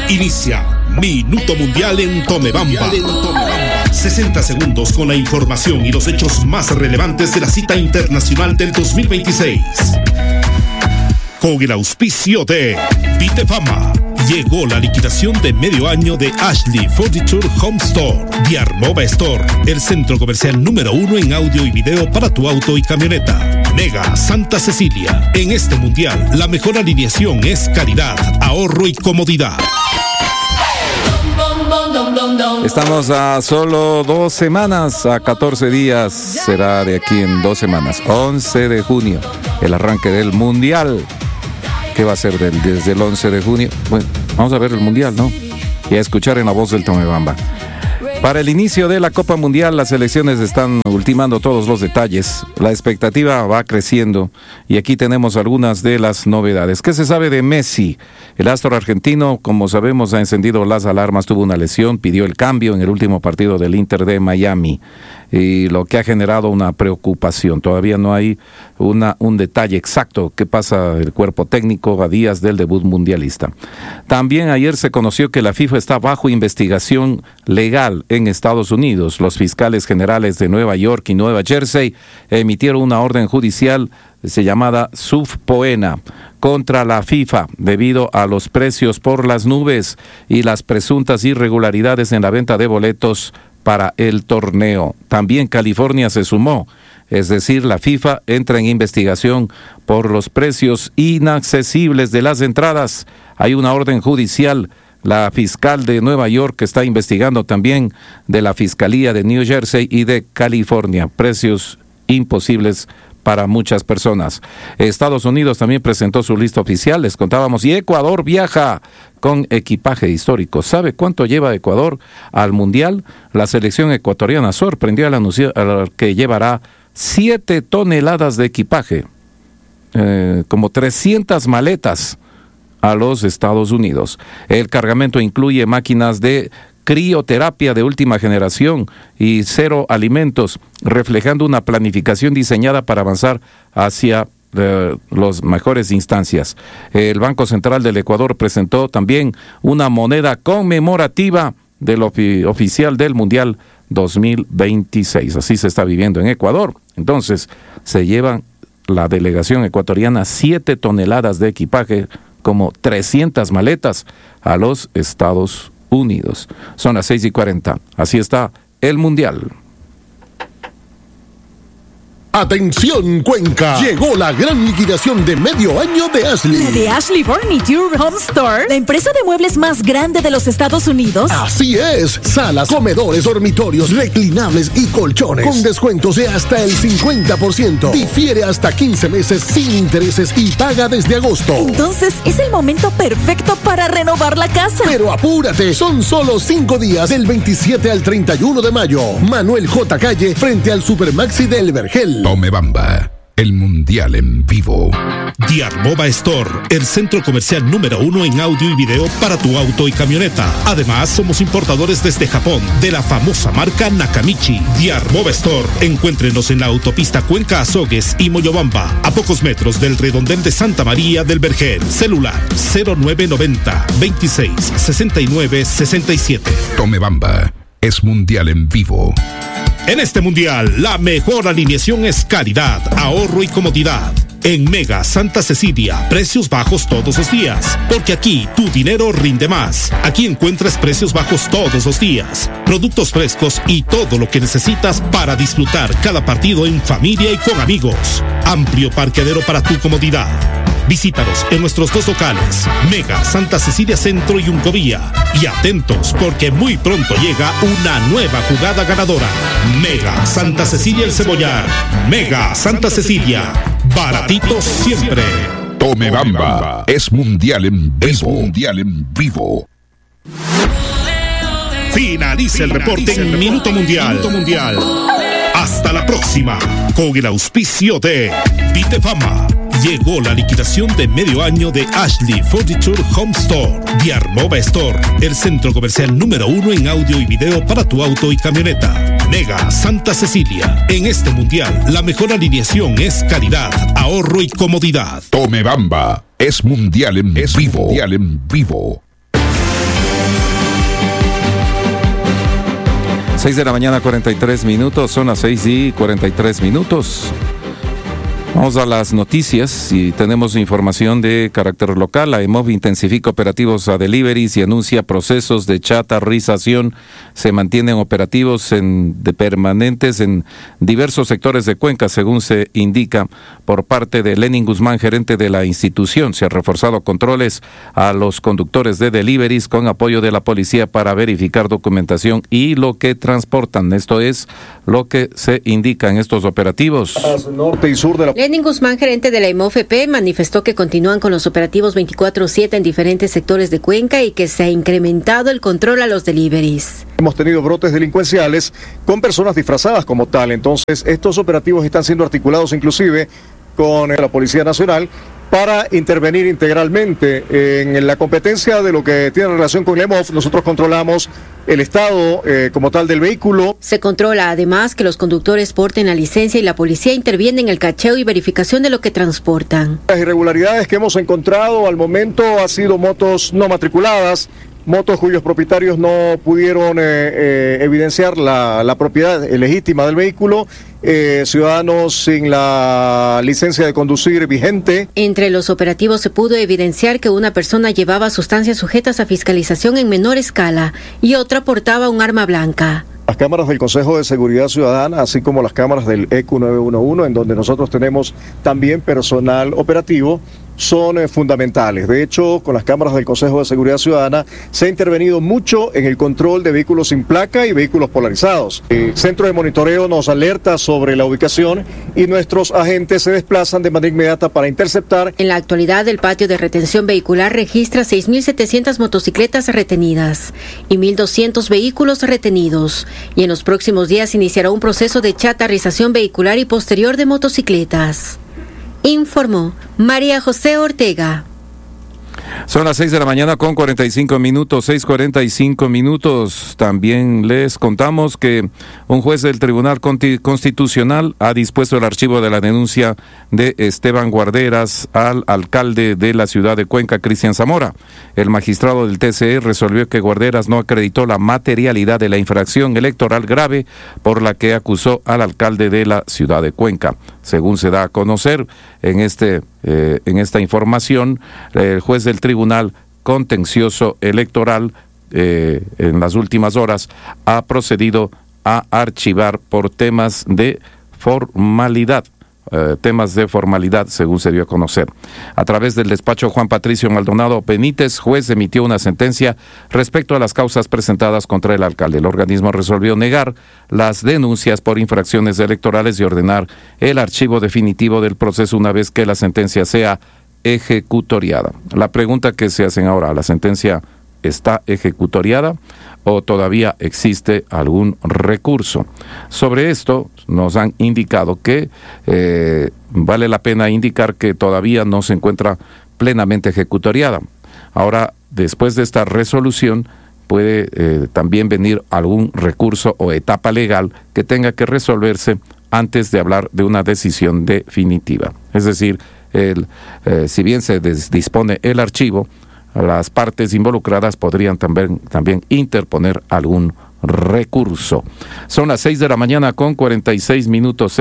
Inicia Minuto Mundial en Tomebamba. 60 segundos con la información y los hechos más relevantes de la cita internacional del 2026. Con el auspicio de Vitefama. Llegó la liquidación de medio año de Ashley Furniture Home Store. Diarmova Store, el centro comercial número 1 en audio y video para tu auto y camioneta. Mega Santa Cecilia. En este mundial, la mejor alineación es calidad, ahorro y comodidad. Estamos a solo 2 semanas, a 14 días, será de aquí en 2 semanas, 11 de junio, el arranque del Mundial. ¿Qué va a ser desde el 11 de junio? Bueno, vamos a ver el Mundial, ¿no? Y a escuchar en la voz del Tomebamba. Para el inicio de la Copa Mundial, las selecciones están ultimando todos los detalles. La expectativa va creciendo y aquí tenemos algunas de las novedades. ¿Qué se sabe de Messi? El astro argentino, como sabemos, ha encendido las alarmas, tuvo una lesión, pidió el cambio en el último partido del Inter de Miami. Y lo que ha generado una preocupación. Todavía no hay un detalle exacto qué pasa el cuerpo técnico a días del debut mundialista. También ayer se conoció que la FIFA está bajo investigación legal en Estados Unidos. Los fiscales generales de Nueva York y Nueva Jersey emitieron una orden judicial llamada subpoena contra la FIFA debido a los precios por las nubes y las presuntas irregularidades en la venta de boletos para el torneo. También California se sumó, es decir, la FIFA entra en investigación por los precios inaccesibles de las entradas. Hay una orden judicial, la fiscal de Nueva York está investigando también de la Fiscalía de New Jersey y de California, precios imposibles para muchas personas. Estados Unidos también presentó su lista oficial, les contábamos, y Ecuador viaja con equipaje histórico. ¿Sabe cuánto lleva Ecuador al Mundial? La selección ecuatoriana sorprendió al anunciar que llevará 7 toneladas de equipaje, como 300 maletas a los Estados Unidos. El cargamento incluye máquinas de crioterapia de última generación y 0 alimentos, reflejando una planificación diseñada para avanzar hacia las mejores instancias. El Banco Central del Ecuador presentó también una moneda conmemorativa del oficial del Mundial 2026. Así se está viviendo en Ecuador. Entonces, se llevan la delegación ecuatoriana 7 toneladas de equipaje, como 300 maletas a los Estados Unidos. Son las 6:40. Así está el Mundial. Atención Cuenca, llegó la gran liquidación de medio año de Ashley. ¿La de Ashley Furniture Home Store? ¿La empresa de muebles más grande de los Estados Unidos? Así es, salas, comedores, dormitorios, reclinables y colchones, con descuentos de hasta el 50%. Difiere hasta 15 meses sin intereses y paga desde agosto. Entonces es el momento perfecto para renovar la casa. Pero apúrate, son solo 5 días, del 27 al 31 de mayo. Manuel J. Calle, frente al Supermaxi del Vergel. Tomebamba, el Mundial en vivo. Diarmova Store, el centro comercial número 1 en audio y video para tu auto y camioneta. Además, somos importadores desde Japón de la famosa marca Nakamichi. Diarmova Store, encuéntrenos en la autopista Cuenca Azogues y Moyobamba, a pocos metros del redondel de Santa María del Vergel. Celular 0990 26 69 67. Tomebamba es Mundial en vivo. En este mundial, la mejor alineación es calidad, ahorro y comodidad. En Mega Santa Cecilia, precios bajos todos los días, porque aquí tu dinero rinde más. Aquí encuentras precios bajos todos los días, productos frescos y todo lo que necesitas para disfrutar cada partido en familia y con amigos. Amplio parqueadero para tu comodidad. Visítanos en nuestros 2 locales, Mega Santa Cecilia Centro y Uncovía. Y atentos, porque muy pronto llega una nueva jugada ganadora. Mega Santa Cecilia El Cebollar. Mega Santa Cecilia. Baratitos siempre. Tomebamba es Mundial en vivo. Es Mundial en vivo. Finaliza el reporte en Minuto Mundial. Hasta la próxima. Con el auspicio de Vitefama. Llegó la liquidación de medio año de Ashley Furniture Home Store. Diarmova Store, el centro comercial número 1 en audio y video para tu auto y camioneta. Mega Santa Cecilia. En este mundial, la mejor alineación es calidad, ahorro y comodidad. Tomebamba es Mundial en vivo. Mundial en vivo. 6 de la mañana, 43 minutos, son las 6:43. Vamos a las noticias y tenemos información de carácter local. La EMOV intensifica operativos a deliveries y anuncia procesos de chatarrización. Se mantienen operativos permanentes en diversos sectores de Cuenca, según se indica por parte de Lenin Guzmán, gerente de la institución. Se han reforzado controles a los conductores de deliveries con apoyo de la policía para verificar documentación y lo que transportan. Esto es lo que se indica en estos operativos. Norte y sur de la... Lenin Guzmán, gerente de la EMOFP, manifestó que continúan con los operativos 24/7 en diferentes sectores de Cuenca y que se ha incrementado el control a los deliveries. Hemos tenido brotes delincuenciales con personas disfrazadas como tal, entonces estos operativos están siendo articulados inclusive con la Policía Nacional para intervenir integralmente en la competencia de lo que tiene relación con la EMOV. Nosotros controlamos el estado como tal del vehículo. Se controla además que los conductores porten la licencia y la policía interviene en el cacheo y verificación de lo que transportan. Las irregularidades que hemos encontrado al momento han sido motos no matriculadas, motos cuyos propietarios no pudieron evidenciar la propiedad legítima del vehículo, ciudadanos sin la licencia de conducir vigente. Entre los operativos se pudo evidenciar que una persona llevaba sustancias sujetas a fiscalización en menor escala y otra portaba un arma blanca. Las cámaras del Consejo de Seguridad Ciudadana, así como las cámaras del ECU 911, en donde nosotros tenemos también personal operativo, son fundamentales. De hecho, con las cámaras del Consejo de Seguridad Ciudadana se ha intervenido mucho en el control de vehículos sin placa y vehículos polarizados. El centro de monitoreo nos alerta sobre la ubicación y nuestros agentes se desplazan de manera inmediata para interceptar. En la actualidad, el patio de retención vehicular registra 6.700 motocicletas retenidas y 1.200 vehículos retenidos. Y en los próximos días iniciará un proceso de chatarrización vehicular y posterior de motocicletas. Informó María José Ortega. Son las 6 de la mañana con 45 minutos, 6:45. También les contamos que un juez del Tribunal Constitucional ha dispuesto el archivo de la denuncia de Esteban Guarderas al alcalde de la ciudad de Cuenca, Cristian Zamora. El magistrado del TCE resolvió que Guarderas no acreditó la materialidad de la infracción electoral grave por la que acusó al alcalde de la ciudad de Cuenca. Según se da a conocer en esta información, el juez del Tribunal Contencioso Electoral en las últimas horas ha procedido a archivar por temas de formalidad, según se dio a conocer. A través del despacho Juan Patricio Maldonado Benítez, juez emitió una sentencia respecto a las causas presentadas contra el alcalde. El organismo resolvió negar las denuncias por infracciones electorales y ordenar el archivo definitivo del proceso una vez que la sentencia sea ejecutoriada. La pregunta que se hacen ahora, ¿la sentencia está ejecutoriada o todavía existe algún recurso? Sobre esto nos han indicado que vale la pena indicar que todavía no se encuentra plenamente ejecutoriada. Ahora, después de esta resolución, puede también venir algún recurso o etapa legal que tenga que resolverse antes de hablar de una decisión definitiva. Es decir, si bien se dispone el archivo, las partes involucradas podrían también interponer algún recurso. Son las 6 de la mañana con 46 minutos,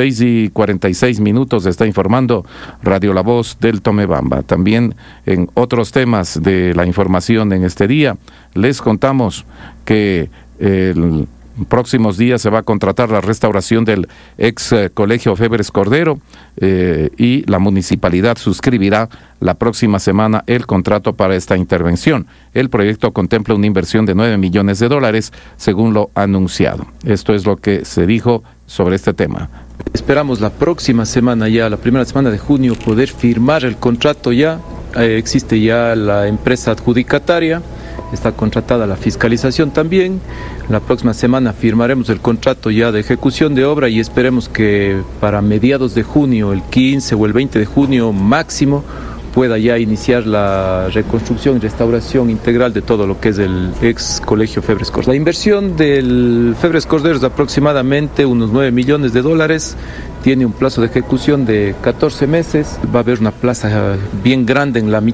6:46, está informando Radio La Voz del Tomebamba. También en otros temas de la información en este día, les contamos que próximos días se va a contratar la restauración del ex colegio Febres Cordero y la municipalidad suscribirá la próxima semana el contrato para esta intervención. El proyecto contempla una inversión de $9 millones, según lo anunciado. Esto es lo que se dijo sobre este tema. Esperamos la próxima semana, ya la primera semana de junio, poder firmar el contrato ya. Existe ya la empresa adjudicataria. Está contratada la fiscalización también. La próxima semana firmaremos el contrato ya de ejecución de obra y esperemos que para mediados de junio, el 15 o el 20 de junio máximo, pueda ya iniciar la reconstrucción y restauración integral de todo lo que es el ex colegio Febres Cordero. La inversión del Febres Cordero es de aproximadamente unos $9 millones. Tiene un plazo de ejecución de 14 meses. Va a haber una plaza bien grande en la mitad.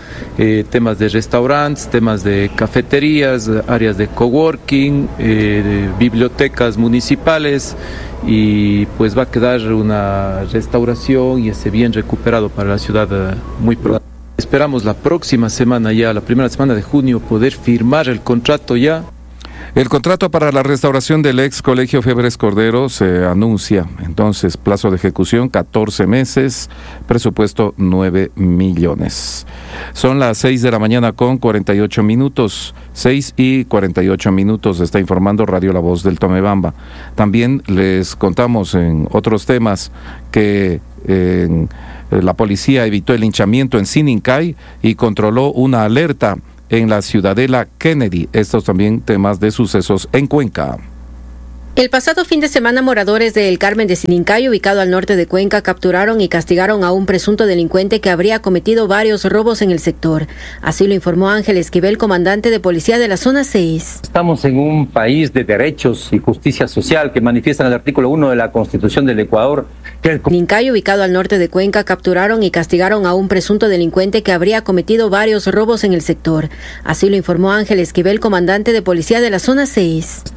temas de restaurantes, temas de cafeterías, áreas de coworking, bibliotecas municipales, y pues va a quedar una restauración y ese bien recuperado para la ciudad muy pronto. Esperamos la próxima semana ya, la primera semana de junio, poder firmar el contrato ya. El contrato para la restauración del ex Colegio Febres Cordero se anuncia. Entonces, plazo de ejecución 14 meses, presupuesto 9 millones. Son las 6 de la mañana con 48 minutos. 6 y 48 minutos, está informando Radio La Voz del Tomebamba. También les contamos en otros temas que la policía evitó el linchamiento en Sinincay y controló una alerta en la Ciudadela Kennedy. Estos también temas de sucesos en Cuenca. El pasado fin de semana, moradores de El Carmen de Sinincay, ubicado al norte de Cuenca, capturaron y castigaron a un presunto delincuente que habría cometido varios robos en el sector. Así lo informó Ángel Esquivel, comandante de policía de la zona 6. Estamos en un país de derechos y justicia social que manifiestan el artículo 1 de la Constitución del Ecuador. Sinincay, ubicado al norte de Cuenca, capturaron y castigaron a un presunto delincuente que habría cometido varios robos en el sector. Así lo informó Ángel Esquivel, comandante de policía de la zona 6.